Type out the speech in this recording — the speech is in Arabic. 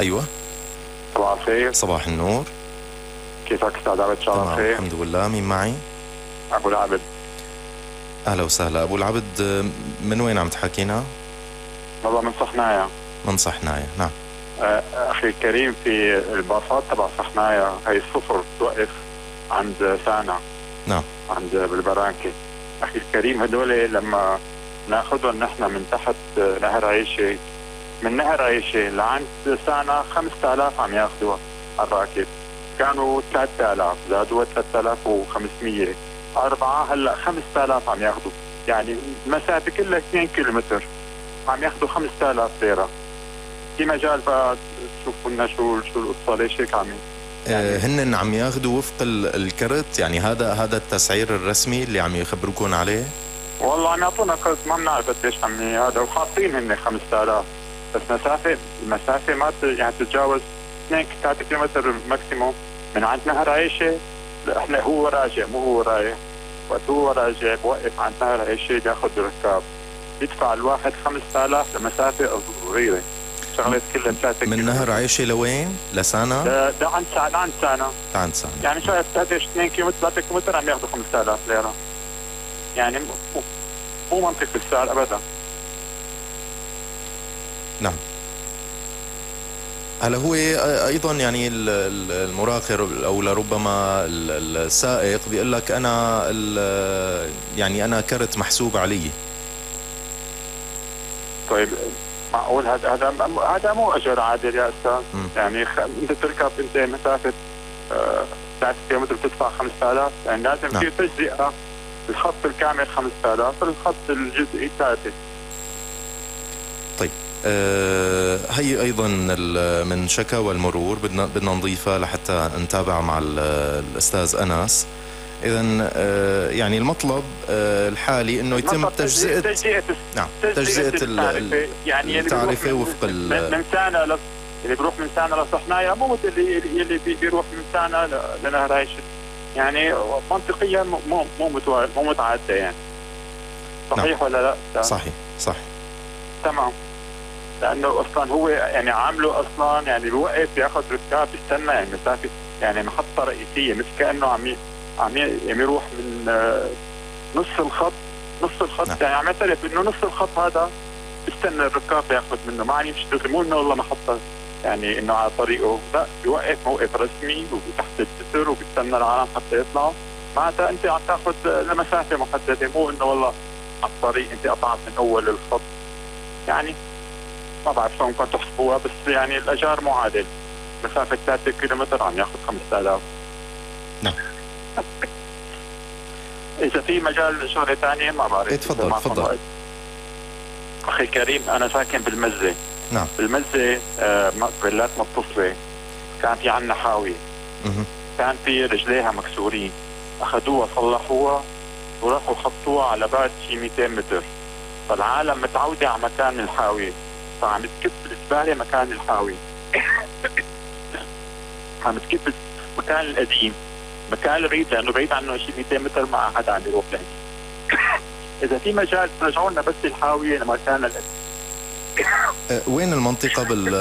أيوة. صباح الخير. صباح النور. كيفك استاذ عبد؟ ان شاء الله بخير. الحمد لله. مين معي؟ ابو العبد. اهلا وسهلا ابو العبد. من وين عم تحكينا؟ والله من صحنايا. من صحنايا، نعم. اخي الكريم، في الباصات تبع صحنايا هي الصفر توقف عند سانا. نعم. عند بالبرانكي. اخي الكريم، هدول لما ناخذهم نحن من تحت نهر عيشه، من نهر عيشه لعند سانا 5000 عم ياخذوها الراكب. كانوا 3000 زادوا 3500 4 هلا 5000 عم ياخذوا. يعني المسافه كلها 2 كيلومتر عم ياخذوا 5000 ليره. في مجال بقى تشوفوا لنا شو القصه، ليش هيك عاملين؟ يعني هن عم ياخذوا وفق الكرت، يعني هذا التسعير الرسمي اللي عم يخبركون عليه؟ والله عم يعطونا كرت، ما بنعرف قديش عم هذا، وحاطين هن 5000 بس المسافه ما يعني تتجاوز 2 3 كيلومتر ماكسيموم من عند نهر عيشه. احنا هو راجع، مو هو رايح. وقت هو راجع بوقف عند نهر عيشه بياخذ الركاب، يدفع الواحد 5000 لمسافه صغيره، شغلت كلها 3 من نهر عيشه لوين؟ لسانا؟ ده عند سانا. عند سانا. يعني شايف 2 كيلومتر 3 كيلومتر عم ياخذوا 5000 ليره. يعني مو منطقي السعر ابدا. نعم. هلا هو ايضا يعني المراقب او لربما السائق بيقول لك انا يعني انا كرت محسوب علي. طيب معقول هذا مو اجر عادل يا استاذ؟ يعني انت تركب انت مسافه 3 كيلومتر بتدفع 5000، يعني لازم في تجزئه. الخط الكامل 5000، الخط الجزئي 3. طيب هي ايضا من شكاوى المرور بدنا نضيفها لحتى نتابع مع الاستاذ انس. اذا يعني المطلب الحالي انه يتم تجزئه نعم تجزئه يعني التعرفه وفق من سانا اللي بيروح من سانا لصحنايا، مو مثل اللي بيروح من سانا لنهر عيشه. يعني منطقيا مو متعدده يعني. صحيح نعم. ولا لا؟ صحيح. تمام. لانه اصلا هو يعني عامله اصلا يعني بيوقف ياخذ ركاب يستنى، يعني مسافه يعني محطه رئيسيه، مش كانه عم يروح من نص الخط نعم. يعني عم يعترف انه نص الخط هذا بيستنى الركاب ياخذ منه، ما يعني مش مو انه والله محطه يعني انه على طريقه، لا بيوقف موقف رسمي وتحت الجسر وبيستنى العالم حتى يطلعوا. معناتها انت عم تاخذ لمسافه محدده، مو انه والله على الطريق انت قطعت من اول الخط. يعني ما بعرف شلون كنتوا تحسبوها، بس يعني الاجار مو عادل. مسافه 3 كيلومتر عم ياخذ 5000. نعم. اذا في مجال شغله ثانيه ما بعرف. تفضل. اخي كريم، انا ساكن بالمزه. نعم. بالمزه فيلات متصله، كان في عندنا حاويه. كان في رجليها مكسورين، اخذوها صلحوها وراحوا حطوها على بعد شي 200 متر. فالعالم متعوده على مكان الحاويه، فعم تكب الزباله مكان الحاويه. عم تكب المكان القديم، مكان البعيد، لانه بعيد عنه شي 200 متر ما حدا عم يروح لهنيك. اذا في مجال ترجعوا لنا بس الحاويه لمكان القديم. وين المنطقه